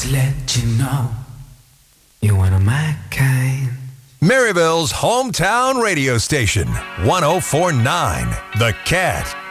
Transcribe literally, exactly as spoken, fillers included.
to let you know you're one of my kind. Maryville's hometown radio station, one oh four point nine The Cat.